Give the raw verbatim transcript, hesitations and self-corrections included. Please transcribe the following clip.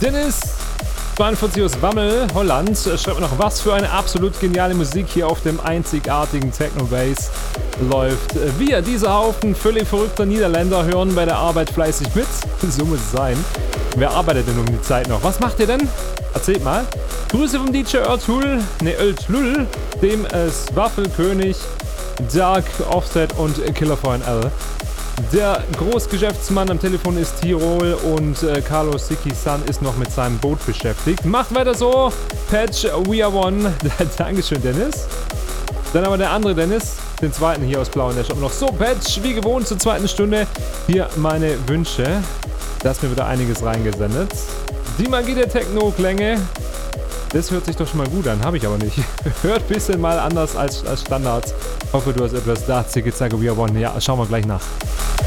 Dennis zweiundvierzig aus Wammel, Holland, schreibt mir noch, was für eine absolut geniale Musik hier auf dem einzigartigen Techno-Bass läuft. Wir, dieser Haufen völlig verrückter Niederländer, hören bei der Arbeit fleißig mit. So muss es sein. Wer arbeitet denn um die Zeit noch? Was macht ihr denn? Erzählt mal. Grüße vom D J Ertul, ne Öltlul, dem es Waffelkönig, Dark, Offset und Killer V N L. Der Großgeschäftsmann am Telefon ist Tirol und äh, Carlos Siki-san ist noch mit seinem Boot beschäftigt. Macht weiter so, Patch, we are one. Dankeschön, Dennis. Dann aber der andere Dennis, den zweiten hier aus Blau in der Shop noch. So, Patch, wie gewohnt zur zweiten Stunde. Hier meine Wünsche. Da ist mir wieder einiges reingesendet. Die Magie der Techno-Klänge. Das hört sich doch schon mal gut an, habe ich aber nicht. Hört ein bisschen mal anders als, als Standard. Hoffe, du hast etwas da. Zicke, zacke, we are one. Ja, schauen wir gleich nach.